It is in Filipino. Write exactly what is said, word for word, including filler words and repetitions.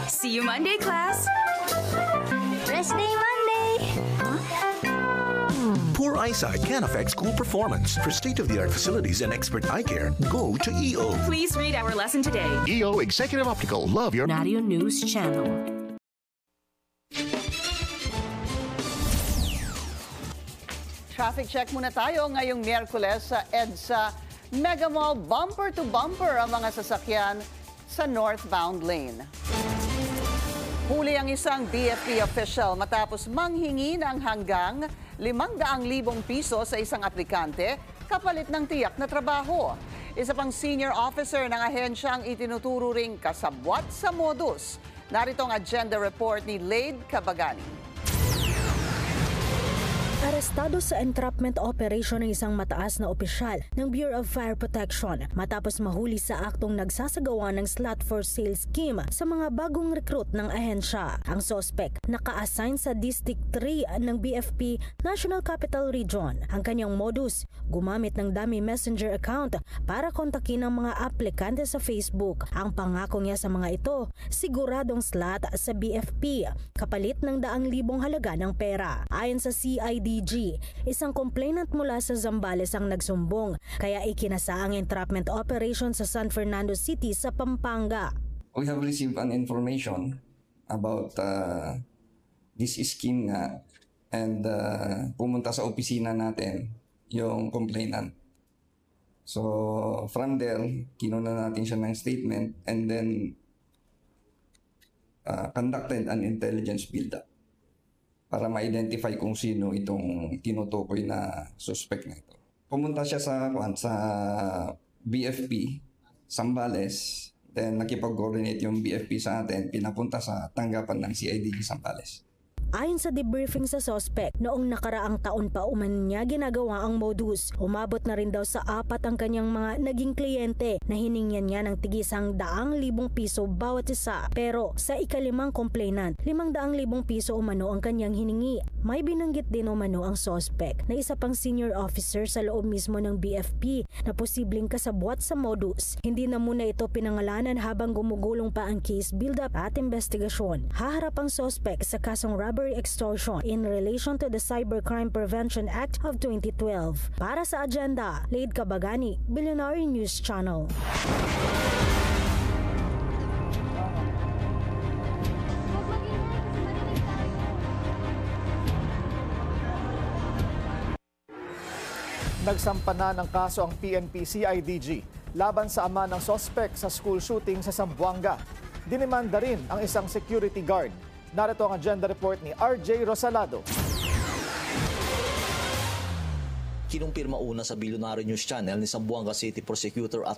See you Monday, class. Rest day Monday. Poor eyesight can affect school performance. For state-of-the-art facilities and expert eye care, go to E O. Please read our lesson today. E O Executive Optical. Love your Radio News Channel. Traffic check muna tayo ngayong Miyerkules sa EDSA. Mega Mall bumper to bumper ang mga sasakyan sa northbound lane. Huli ang isang B F P official matapos manghingi ng hanggang limang daang libong piso sa isang aplikante kapalit ng tiyak na trabaho. Isa pang senior officer ng ahensya ang itinuturo ring kasabwat sa modus. Narito ang agenda report ni Laid Cabagani. Arestado sa entrapment operation ng isang mataas na opisyal ng Bureau of Fire Protection matapos mahuli sa aktong nagsasagawa ng slot for sale scheme sa mga bagong recruit ng ahensya. Ang suspect naka-assign sa District three ng B F P National Capital Region. Ang kanyang modus, gumamit ng dummy messenger account para kontakin ang mga aplikante sa Facebook. Ang pangako niya sa mga ito, siguradong slot sa B F P, kapalit ng daang libong halaga ng pera. Ayon sa C I D G, isang complainant mula sa Zambales ang nagsumbong, kaya ikinasa ang entrapment operation sa San Fernando City sa Pampanga. We have received an information about uh, this scheme nga, and uh, pumunta sa opisina natin yung complainant. So from there, kinuna natin siya ng statement and then uh, conducted an intelligence build-up para ma-identify kung sino itong tinutukoy na suspect na ito. Pumunta siya sa, sa B F P, Zambales, then nakipag-coordinate yung B F P sa atin, pinapunta sa tanggapan ng C I D G Zambales. Ayon sa debriefing sa suspect, noong nakaraang taon pa umano niya ginagawa ang modus. Umabot na rin daw sa apat ang kanyang mga naging kliyente na hiningyan niya ng tigisang daang libong piso bawat isa. Pero sa ikalimang complainant, limang daang libong piso umano ang kanyang hiningi. May binanggit din umano ang suspect na isa pang senior officer sa loob mismo ng B F P na posibleng kasabwat sa modus. Hindi na muna ito pinangalanan habang gumugulong pa ang case build-up at investigasyon. Haharap ang suspect sa kasong robbery extortion in relation to the Cybercrime Prevention Act of twenty twelve. Para sa agenda, Laid Cabagani, Billionaire News Channel. Nagsampa na ng kaso ang P N P C I D G laban sa ama ng suspect sa school shooting sa Zamboanga. Dinimanda rin ang isang security guard. Narito ang agenda report ni R J Rosalado. Kinumpirma una sa Billionaire News Channel ni Zamboanga City Prosecutor at